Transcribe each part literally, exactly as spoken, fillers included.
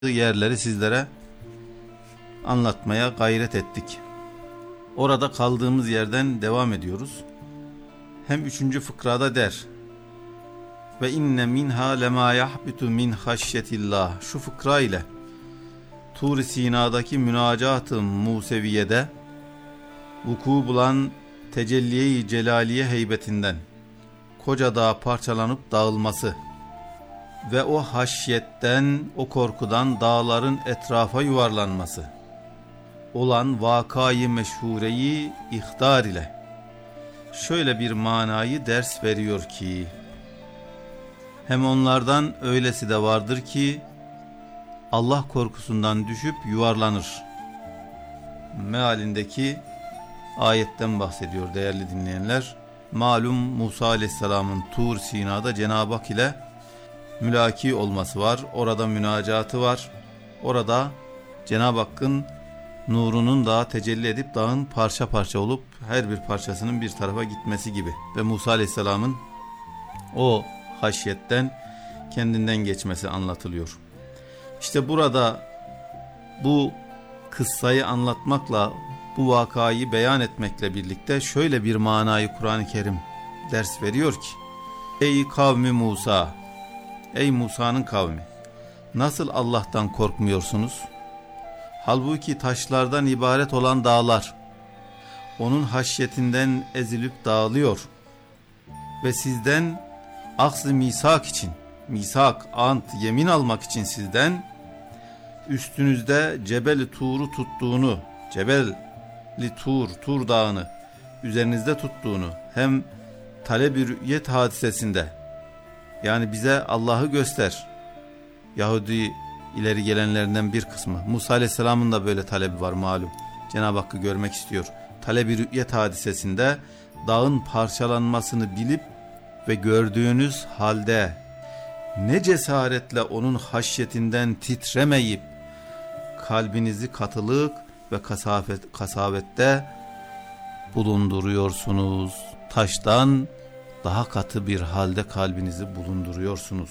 yerleri sizlere anlatmaya gayret ettik. Orada kaldığımız yerden devam ediyoruz. Hem üçüncü fıkrada der ve inne minha lema yahbitu min haşyetillah. Şu fıkra ile Tur-i Sina'daki münacat-ı Museviye'de vuku bulan tecelliye-i celaliye heybetinden koca dağ parçalanıp dağılması ve o haşyetten, o korkudan dağların etrafa yuvarlanması olan vakayı meşhureyi ihtar ile şöyle bir manayı ders veriyor ki, hem onlardan öylesi de vardır ki Allah korkusundan düşüp yuvarlanır mealindeki ayetten bahsediyor değerli dinleyenler. Malum Musa Aleyhisselam'ın Tur Sina'da Cenab-ı Hak ile mülaki olması var. Orada münacatı var. Orada Cenab-ı Hakk'ın nurunun dağa tecelli edip dağın parça parça olup her bir parçasının bir tarafa gitmesi gibi ve Musa Aleyhisselam'ın o haşyetten kendinden geçmesi anlatılıyor. İşte burada bu kıssayı anlatmakla, bu vakayı beyan etmekle birlikte şöyle bir manayı Kur'an-ı Kerim ders veriyor ki: ey kavmi Musa, ey Musa'nın kavmi, nasıl Allah'tan korkmuyorsunuz? Halbuki taşlardan ibaret olan dağlar onun haşyetinden ezilip dağılıyor ve sizden akz-ı misak için, misak, ant, yemin almak için sizden üstünüzde Cebel-i Tur'u tuttuğunu, Cebel-i Tur, Tur dağını üzerinizde tuttuğunu, hem talep-i rü'yet hadisesinde, yani bize Allah'ı göster, Yahudi ileri gelenlerinden bir kısmı, Musa Aleyhisselam'ın da böyle talebi var malum, Cenab-ı Hakk'ı görmek istiyor. Talep-i rü'yet hadisesinde dağın parçalanmasını bilip ve gördüğünüz halde ne cesaretle onun haşyetinden titremeyip kalbinizi katılık ve kasafet, kasavette bulunduruyorsunuz. Taştan daha katı bir halde kalbinizi bulunduruyorsunuz.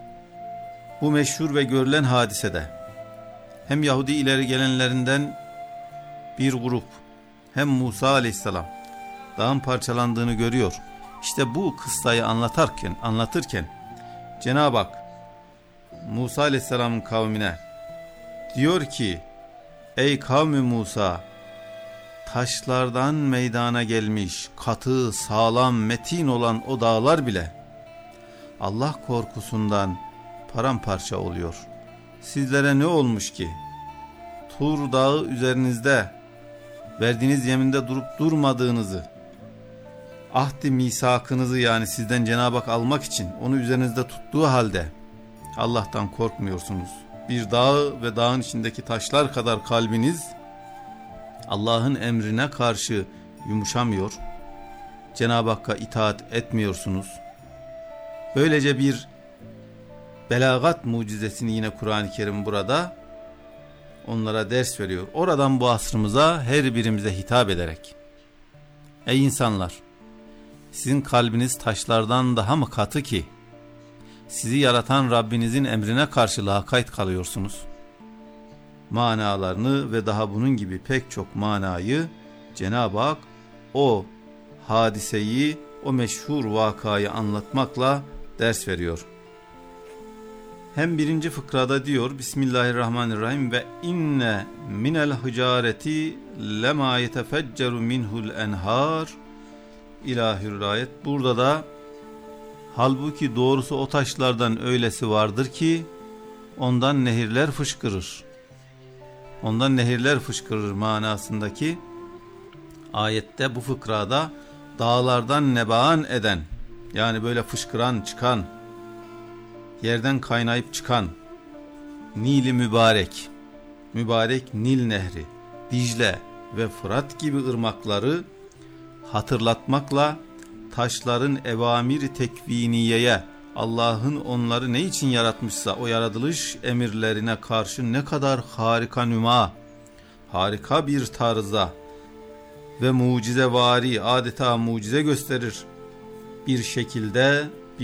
Bu meşhur ve görülen hadisede hem Yahudi ileri gelenlerinden bir grup hem Musa Aleyhisselam dağın parçalandığını görüyor. İşte bu kıssayı anlatırken, anlatırken Cenab-ı Hak Musa Aleyhisselam'ın kavmine diyor ki: ey kavmi Musa, taşlardan meydana gelmiş katı, sağlam, metin olan o dağlar bile Allah korkusundan paramparça oluyor. Sizlere ne olmuş ki Tur dağı üzerinizde verdiğiniz yeminde durup durmadığınızı, ahdi misakınızı, yani sizden Cenab-ı Hak almak için onu üzerinizde tuttuğu halde Allah'tan korkmuyorsunuz. Bir dağı ve dağın içindeki taşlar kadar kalbiniz Allah'ın emrine karşı yumuşamıyor. Cenab-ı Hakk'a itaat etmiyorsunuz. Böylece bir belagat mucizesini yine Kur'an-ı Kerim burada onlara ders veriyor. Oradan bu asrımıza, her birimize hitap ederek: ey insanlar, sizin kalbiniz taşlardan daha mı katı ki sizi yaratan Rabbinizin emrine karşı lakayt kalıyorsunuz? Manalarını ve daha bunun gibi pek çok manayı Cenab-ı Hak o hadiseyi, o meşhur vakayı anlatmakla ders veriyor. Hem birinci fıkrada diyor Bismillahirrahmanirrahim ve inne minel hicareti lema yetefecceru minhul enhar ilahir ayet. Burada da halbuki doğrusu o taşlardan öylesi vardır ki ondan nehirler fışkırır. Ondan nehirler fışkırır manasındaki ayette, bu fıkrada dağlardan nebaan eden, yani böyle fışkıran, çıkan, yerden kaynayıp çıkan Nil-i mübarek, mübarek Nil Nehri, Dicle ve Fırat gibi ırmakları hatırlatmakla taşların evamir-i tekviniyeye, Allah'ın onları ne için yaratmışsa o yaratılış emirlerine karşı ne kadar harika nüma, harika bir tarza ve mucizevari, adeta mucize gösterir bir şekilde